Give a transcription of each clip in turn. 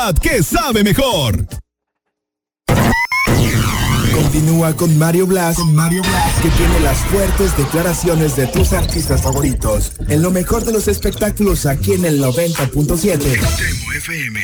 variedad que sabe mejor. Continúa con Mario Blas, que tiene las fuertes declaraciones de tus artistas favoritos. En lo mejor de los espectáculos aquí en el 90.7. FM.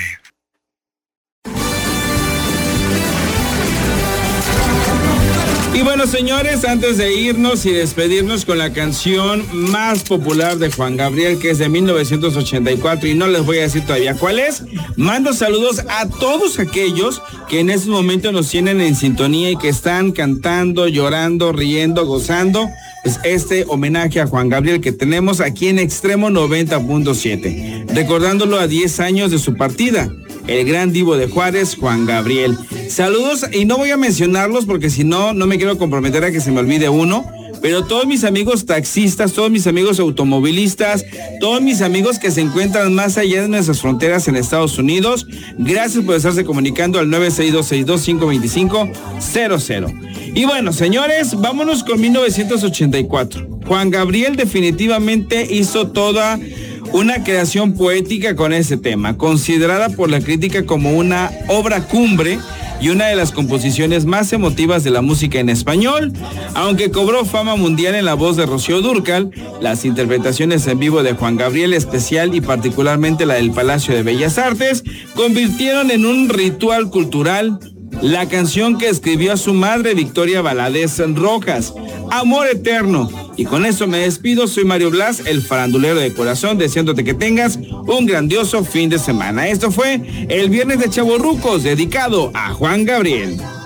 Y bueno, señores, antes de irnos y despedirnos con la canción más popular de Juan Gabriel, que es de 1984, y no les voy a decir todavía cuál es, mando saludos a todos aquellos que en este momento nos tienen en sintonía y que están cantando, llorando, riendo, gozando, pues este homenaje a Juan Gabriel que tenemos aquí en Extremo 90.7, recordándolo a 10 años de su partida. El gran divo de Juárez, Juan Gabriel. Saludos, y no voy a mencionarlos porque si no, no me quiero comprometer a que se me olvide uno, pero todos mis amigos taxistas, todos mis amigos automovilistas, todos mis amigos que se encuentran más allá de nuestras fronteras en Estados Unidos, gracias por estarse comunicando al 962-625-525-00. Y bueno, señores, vámonos con 1984. Juan Gabriel definitivamente hizo toda una creación poética con ese tema, considerada por la crítica como una obra cumbre y una de las composiciones más emotivas de la música en español. Aunque cobró fama mundial en la voz de Rocío Dúrcal, las interpretaciones en vivo de Juan Gabriel, especial y particularmente la del Palacio de Bellas Artes, convirtieron en un ritual cultural la canción que escribió a su madre Victoria Valadez Rojas, Amor Eterno. Y con eso me despido, soy Mario Blas, el farandulero de corazón, deseándote que tengas un grandioso fin de semana. Esto fue el Viernes de Chavorrucos, dedicado a Juan Gabriel.